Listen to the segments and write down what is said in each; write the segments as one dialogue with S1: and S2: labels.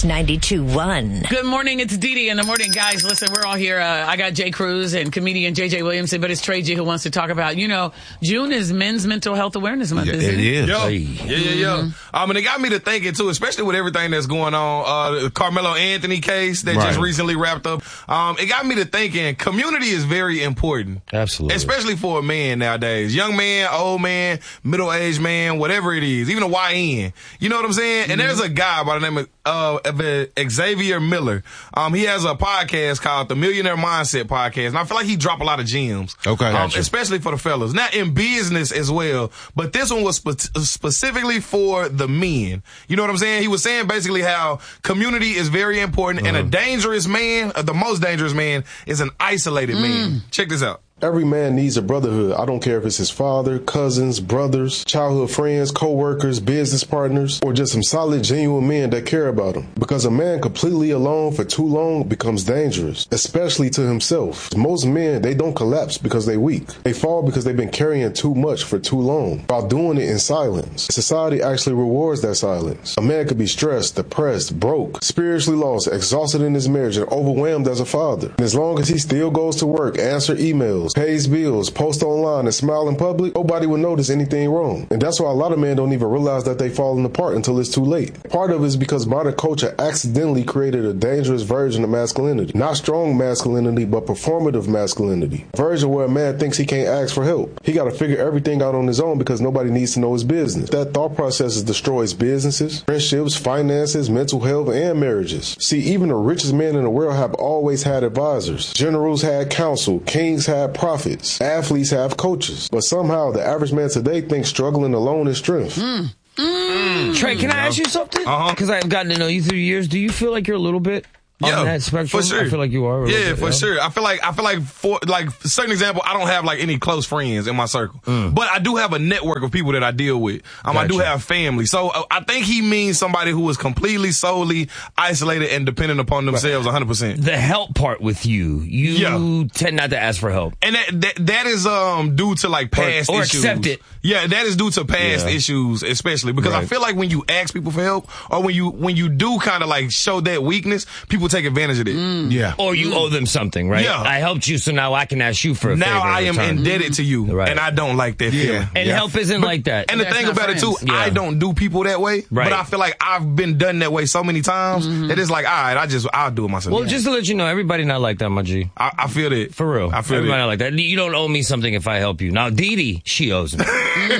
S1: Kicks 92.1.
S2: Good morning. It's Dee Dee in the morning. Guys, listen, we're all here. I got Jay Cruz and comedian JJ Williamson, but it's Trey G who wants to talk about, June is Men's Mental Health Awareness Month, isn't it?
S3: It is.
S4: Yeah. And it got me to thinking, too, especially with everything that's going on. The Carmelo Anthony case that just recently wrapped up. It got me to thinking community is very important.
S3: Absolutely.
S4: Especially for a man nowadays. Young man, old man, middle-aged man, whatever it is. Even a YN. You know what I'm saying? And there's a guy by the name of Xavier Miller. He has a podcast called the Millionaire Mindset Podcast. And I feel like he dropped a lot of gems.
S3: Okay. Gotcha.
S4: Especially for the fellas. Not in business as well, but this one was specifically for the men. You know what I'm saying? He was saying basically how community is very important and a dangerous man, the most dangerous man, is an isolated man. Check this out.
S5: Every man needs a brotherhood. I don't care if it's his father, cousins, brothers, childhood friends, co-workers, business partners, or just some solid, genuine men that care about him. Because a man completely alone for too long becomes dangerous, especially to himself. Most men, they don't collapse because they're weak. They fall because they've been carrying too much for too long, while doing it in silence. Society actually rewards that silence. A man could be stressed, depressed, broke, spiritually lost, exhausted in his marriage, and overwhelmed as a father. And as long as he still goes to work, answer emails, pays bills, post online, and smile in public, nobody will notice anything wrong. And that's why a lot of men don't even realize that they falling apart until it's too late. Part of it is because modern culture accidentally created a dangerous version of masculinity. Not strong masculinity, but performative masculinity. A version where a man thinks he can't ask for help. He got to figure everything out on his own because nobody needs to know his business. That thought process destroys businesses, friendships, finances, mental health, and marriages. See, even the richest men in the world have always had advisors. Generals had counsel. Kings had prophets. Athletes have coaches. But somehow the average man today thinks struggling alone is strength.
S6: Trey, can I ask you something? Because I've gotten to know you through the years. Do you feel like you're a little bit on that spectrum?
S4: For sure.
S6: I feel like you are.
S4: Yeah, for sure. I feel like for certain example, I don't have like any close friends in my circle, but I do have a network of people that I deal with. I do have family. So I think he means somebody who is completely, solely isolated and dependent upon themselves 100%.
S6: The help part with you tend not to ask for help.
S4: And that is due to like past
S6: or
S4: issues.
S6: accept it.
S4: Yeah, that is due to past issues, especially because I feel like when you ask people for help or when you do kind of like show that weakness, people take advantage of it.
S3: Yeah.
S6: Or you owe them something, right?
S4: Yeah.
S6: I helped you, so now I can ask you for a favor.
S4: Now I am indebted to you, and I don't like that feeling.
S6: And help isn't like that.
S4: And the thing about it too, I don't do people that way, but I feel like I've been done that way so many times that it's like, all right, I'll do it myself.
S6: Well, just to let you know, everybody not like that, my G.
S4: I feel that.
S6: For real.
S4: I feel
S6: everybody
S4: that.
S6: not like that. You don't owe me something if I help you. Now, Dee Dee, she owes me.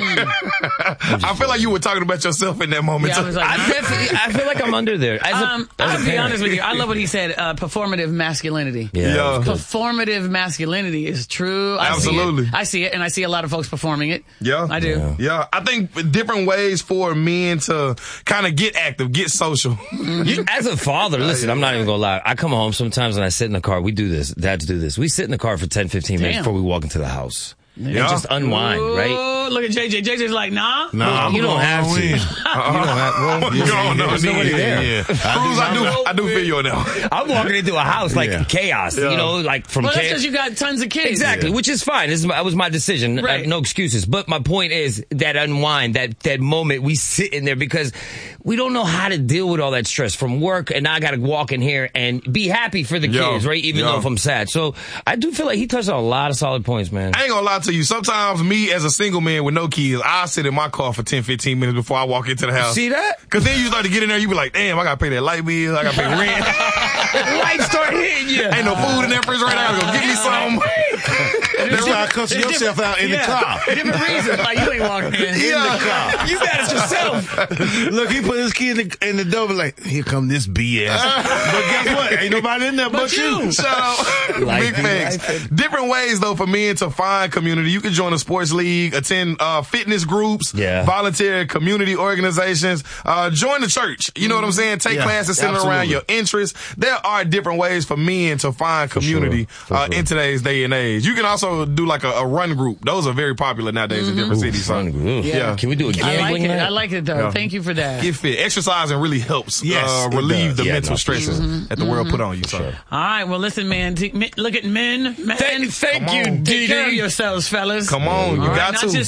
S4: I feel like you were talking about yourself in that moment.
S2: Yeah, I was like,
S6: I feel like I'm under there.
S2: I'll be honest with you. I love what he said. Performative masculinity.
S4: Yeah.
S2: Performative masculinity is true.
S4: Absolutely.
S2: I see it, and I see a lot of folks performing it.
S4: Yeah.
S2: I do.
S4: Yeah. I think different ways for men to kind of get active, get social.
S6: As a father, listen, I'm not even going to lie. I come home sometimes and I sit in the car. We do this. Dads do this. We sit in the car for 10, 15 minutes before we walk into the house. And just unwind, right?
S2: Look at JJ. JJ's like, nah.
S6: You don't have to. You don't have
S4: There's nobody there. Cruz, I do feel you on that.
S6: I'm walking into a house like chaos, like from
S2: chaos. That's because you got tons of kids.
S6: Exactly, which is fine. That was my decision.
S2: Right.
S6: No excuses. But my point is that unwind, that moment we sit in there because we don't know how to deal with all that stress from work, and now I got to walk in here and be happy for the kids, right? Even though if I'm sad. So I do feel like he touched on a lot of solid points, man.
S4: I ain't gonna lie to you. Sometimes me as a single man with no kids, I sit in my car for 10, 15 minutes before I walk into the house.
S6: See that?
S4: Because then you start to get in there, you be like, damn, I gotta pay that light bill, I gotta pay rent.
S6: Lights start hitting you.
S4: Ain't no food in that refrigerator, I gotta go get me some.
S3: That's why I cuss yourself out in the car.
S2: Different reasons. Like, you ain't walking in the car.
S6: You got it yourself.
S3: Look, he put his kid in the door, like, here come this BS. But guess what? Ain't nobody in there but you.
S4: So, big facts. Different ways, though, for men to find community. You can join a sports league, attend fitness groups, volunteer community organizations, join the church. You know what I'm saying? Take classes centered around your interests. There are different ways for men to find community in today's day and age. You can also do like a run group. Those are very popular nowadays in different cities.
S6: Run group.
S4: Yeah.
S6: Can we do a gambling night?
S2: I like it, though. Thank you for that.
S4: Get fit. Exercising really helps relieve the mental stresses that the world put on you. So.
S2: All right. Well, listen, man. Look at men.
S6: Thank you, Dee Dee.
S2: Take care of yourselves, fellas.
S4: Come on. You got
S2: not
S4: to.
S2: Just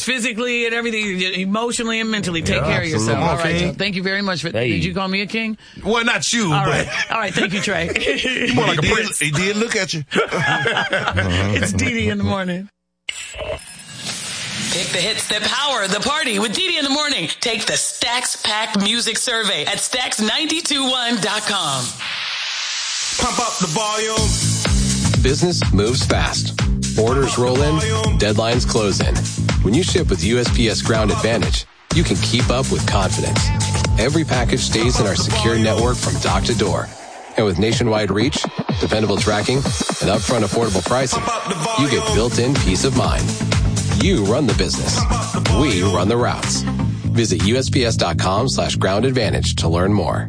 S2: just physically and everything, emotionally and mentally. Take care of yourself. All right, so thank you very much. Did you call me a king?
S4: Well, not you.
S2: All
S4: but
S2: right. Thank you, Trey.
S4: You're more like a prince.
S3: He did look at you.
S2: It's Dee in the morning. Pick the hits that power the party with Dee in the morning. Take the Stacks Pack Music Survey at Stacks921.com.
S1: Pump up the volume.
S7: Business moves fast. Orders roll in, deadlines close in. When you ship with USPS Ground Advantage, you can keep up with confidence. Every package stays in our secure network from dock to door. And with nationwide reach, dependable tracking, and upfront affordable pricing, you get built-in peace of mind. You run the business. We run the routes. Visit USPS.com/Ground Advantage to learn more.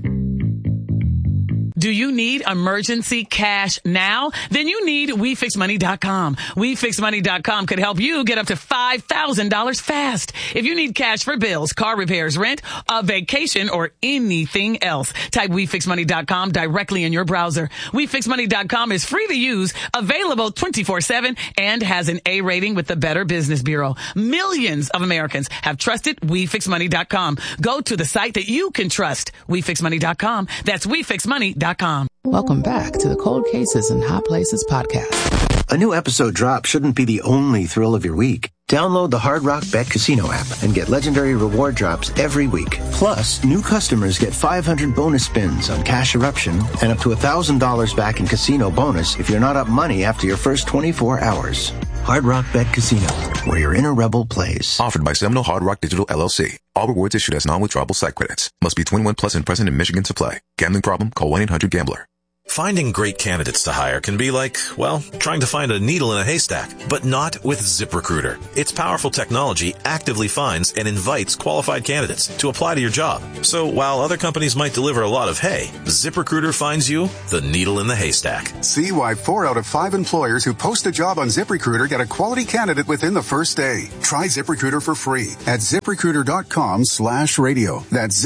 S2: Do you need emergency cash now? Then you need WeFixMoney.com. WeFixMoney.com could help you get up to $5,000 fast. If you need cash for bills, car repairs, rent, a vacation, or anything else, type WeFixMoney.com directly in your browser. WeFixMoney.com is free to use, available 24/7, and has an A rating with the Better Business Bureau. Millions of Americans have trusted WeFixMoney.com. Go to the site that you can trust. WeFixMoney.com. That's WeFixMoney.com.
S8: Welcome back to the Cold Cases and Hot Places podcast.
S9: A new episode drop shouldn't be the only thrill of your week. Download the Hard Rock Bet Casino app and get legendary reward drops every week. Plus, new customers get 500 bonus spins on Cash Eruption and up to $1,000 back in casino bonus if you're not up money after your first 24 hours. Hard Rock Bet Casino, where your inner rebel plays.
S10: Offered by Seminole Hard Rock Digital LLC. All rewards issued as non-withdrawable site credits. Must be 21 plus and present in Michigan to play. Gambling problem? Call 1-800-GAMBLER.
S11: Finding great candidates to hire can be like, well, trying to find a needle in a haystack, but not with ZipRecruiter. Its powerful technology actively finds and invites qualified candidates to apply to your job. So while other companies might deliver a lot of hay, ZipRecruiter finds you the needle in the haystack.
S12: See why 4 out of 5 employers who post a job on ZipRecruiter get a quality candidate within the first day. Try ZipRecruiter for free at ZipRecruiter.com/radio. That's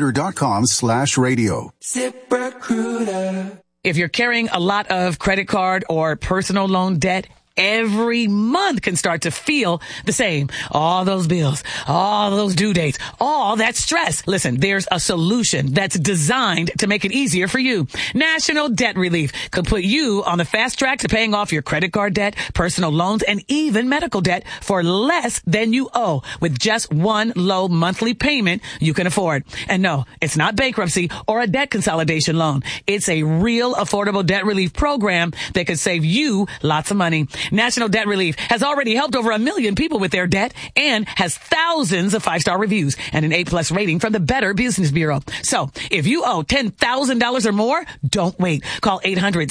S12: ZipRecruiter.com/radio.
S2: ZipRecruiter. If you're carrying a lot of credit card or personal loan debt, every month can start to feel the same. All those bills, all those due dates, all that stress. Listen, there's a solution that's designed to make it easier for you. National Debt Relief could put you on the fast track to paying off your credit card debt, personal loans, and even medical debt for less than you owe with just one low monthly payment you can afford. And no, it's not bankruptcy or a debt consolidation loan. It's a real affordable debt relief program that could save you lots of money. National Debt Relief has already helped over 1 million people with their debt and has thousands of 5-star reviews and an A+ rating from the Better Business Bureau. So if you owe $10,000 or more, don't wait. Call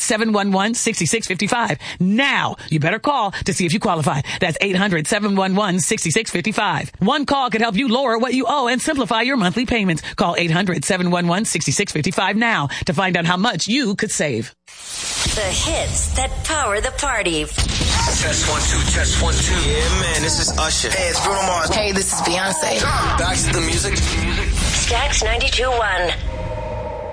S2: 800-711-6655. Now, you better call to see if you qualify. That's 800-711-6655. One call could help you lower what you owe and simplify your monthly payments. Call 800-711-6655 now to find out how much you could save.
S13: The hits that power the party.
S1: Test 1 2, test 1 2. Yeah, man, this is Usher. Hey, it's Bruno Mars.
S14: Hey, this is Beyonce.
S1: Back to the music.
S13: Stacks 92.1.